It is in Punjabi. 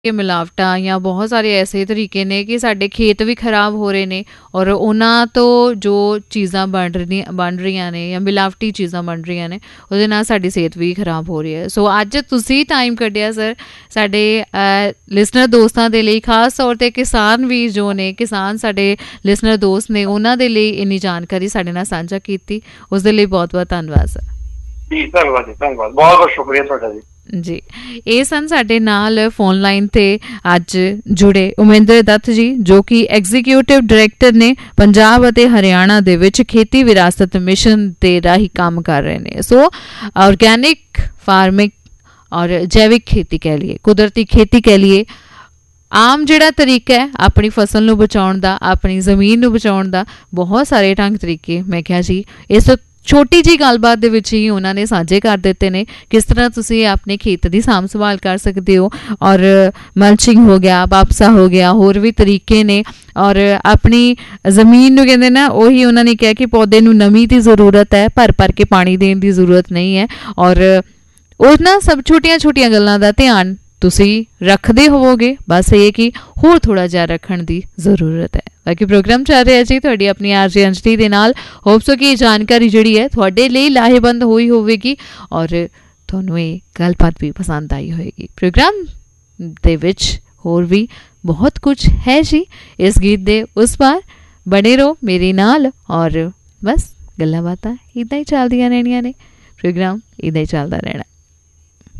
ਕਿ ਮਿਲਾਵਟਾਂ ਜਾਂ ਬਹੁਤ ਸਾਰੇ ਐਸੇ ਤਰੀਕੇ ਨੇ ਕਿ ਸਾਡੇ ਖੇਤ ਵੀ ਖਰਾਬ ਹੋ ਰਹੇ ਨੇ ਔਰ ਉਹਨਾਂ ਤੋਂ ਜੋ ਚੀਜ਼ਾਂ ਬਣ ਰਹੀਆਂ ਨੇ ਜਾਂ ਮਿਲਾਵਟੀ ਚੀਜ਼ਾਂ ਬਣ ਰਹੀਆਂ ਨੇ ਉਹਦੇ ਨਾਲ ਸਾਡੀ ਸਿਹਤ ਵੀ ਖਰਾਬ ਹੋ ਰਹੀ ਹੈ। ਸੋ ਅੱਜ ਤੁਸੀਂ ਟਾਈਮ ਕੱਢਿਆ ਸਰ ਸਾਡੇ ਲਿਸਨਰ ਦੋਸਤਾਂ ਦੇ ਲਈ, ਖਾਸ ਤੌਰ 'ਤੇ ਕਿਸਾਨ ਵੀ ਜੋ ਨੇ, ਕਿਸਾਨ ਸਾਡੇ ਲਿਸਨਰ ਦੋਸਤ ਨੇ, ਉਹਨਾਂ ਦੇ ਲਈ ਇੰਨੀ ਜਾਣਕਾਰੀ ਸਾਡੇ ਨਾਲ ਸਾਂਝਾ ਕੀਤੀ, ਉਸ ਦੇ ਲਈ ਬਹੁਤ ਬਹੁਤ ਧੰਨਵਾਦ ਸਰ। ਜੀ ਧੰਨਵਾਦ ਜੀ, ਧੰਨਵਾਦ, ਬਹੁਤ ਬਹੁਤ ਸ਼ੁਕਰੀਆ ਤੁਹਾਡਾ ਜੀ। ਜੀ ਇਹ ਸਨ ਸਾਡੇ ਨਾਲ ਫੋਨ ਲਾਈਨ ਤੇ ਅੱਜ ਜੁੜੇ ਉਮਿੰਦਰ ਦੱਤ ਜੀ, ਜੋ ਕਿ ਐਗਜ਼ੀਕਿਊਟਿਵ ਡਾਇਰੈਕਟਰ ਨੇ ਪੰਜਾਬ ਅਤੇ ਹਰਿਆਣਾ ਦੇ ਵਿੱਚ ਖੇਤੀ ਵਿਰਾਸਤ ਮਿਸ਼ਨ ਦੇ ਰਾਹੀਂ ਕੰਮ ਕਰ ਰਹੇ ਨੇ। ਸੋ ਆਰਗੈਨਿਕ ਫਾਰਮਿੰਗ ਔਰ ਜੈਵਿਕ ਖੇਤੀ ਕਹਿ ਲਈਏ, ਕੁਦਰਤੀ ਖੇਤੀ ਕਹਿ ਲਈਏ, ਆਮ ਜਿਹੜਾ ਤਰੀਕਾ ਹੈ ਆਪਣੀ ਫਸਲ ਨੂੰ ਬਚਾਉਣ ਦਾ, ਆਪਣੀ ਜ਼ਮੀਨ ਨੂੰ ਬਚਾਉਣ ਦਾ, ਬਹੁਤ ਸਾਰੇ ਢੰਗ ਤਰੀਕੇ ਮੈਂ ਕਿਹਾ ਜੀ ਇਸ ਛੋਟੀ ਜਿਹੀ ਗੱਲਬਾਤ ਦੇ ਵਿੱਚ ਹੀ ਉਹਨਾਂ ਨੇ ਸਾਂਝੇ ਕਰ ਦਿੱਤੇ ਨੇ। ਕਿਸ ਤਰ੍ਹਾਂ ਤੁਸੀਂ ਆਪਣੇ ਖੇਤ ਦੀ ਸਾਂਭ ਸੰਭਾਲ ਕਰ ਸਕਦੇ ਹੋ ਔਰ ਮਲਚਿੰਗ ਹੋ ਗਿਆ, ਵਾਪਸਾ ਹੋ ਗਿਆ, ਹੋਰ ਵੀ ਤਰੀਕੇ ਨੇ। ਔਰ ਆਪਣੀ ਜ਼ਮੀਨ ਨੂੰ ਕਹਿੰਦੇ ਨਾ, ਉਹੀ ਉਹਨਾਂ ਨੇ ਕਿਹਾ ਕਿ ਪੌਦੇ ਨੂੰ ਨਮੀ ਦੀ ਜ਼ਰੂਰਤ ਹੈ, ਭਰ ਭਰ ਕੇ ਪਾਣੀ ਦੇਣ ਦੀ ਜ਼ਰੂਰਤ ਨਹੀਂ ਹੈ। ਔਰ ਉਹਨਾਂ ਸਭ ਛੋਟੀਆਂ ਛੋਟੀਆਂ ਗੱਲਾਂ ਦਾ ਧਿਆਨ ਤੁਸੀਂ ਰੱਖਦੇ ਹੋਵੋਗੇ, ਬਸ ਇਹ ਕਿ ਹੋਰ ਥੋੜ੍ਹਾ ਜਿਹਾ ਰੱਖਣ ਦੀ ਜ਼ਰੂਰਤ ਹੈ। ਬਾਕੀ ਪ੍ਰੋਗਰਾਮ ਚੱਲ ਰਿਹਾ ਜੀ ਤੁਹਾਡੀ ਆਪਣੀ ਆਰਜੇ ਅੰਜਲੀ ਦੇ ਨਾਲ। ਹੋਪ ਸੋ ਕਿ ਇਹ ਜਾਣਕਾਰੀ ਜਿਹੜੀ ਹੈ ਤੁਹਾਡੇ ਲਈ ਲਾਹੇਵੰਦ ਹੋਈ ਹੋਵੇਗੀ ਔਰ ਤੁਹਾਨੂੰ ਇਹ ਗੱਲਬਾਤ ਵੀ ਪਸੰਦ ਆਈ ਹੋਏਗੀ। ਪ੍ਰੋਗਰਾਮ ਦੇ ਵਿੱਚ ਹੋਰ ਵੀ ਬਹੁਤ ਕੁਝ ਹੈ ਜੀ। ਇਸ ਗੀਤ ਦੇ ਉਸ ਪਾਰ ਬਣੇ ਰਹੋ ਮੇਰੇ ਨਾਲ ਔਰ ਬਸ ਗੱਲਾਂ ਬਾਤਾਂ ਇੱਦਾਂ ਹੀ ਚੱਲਦੀਆਂ ਰਹਿਣੀਆਂ ਨੇ। ਪ੍ਰੋਗਰਾਮ ਇੱਦਾਂ ਹੀ ਚੱਲਦਾ ਰਹਿਣਾ।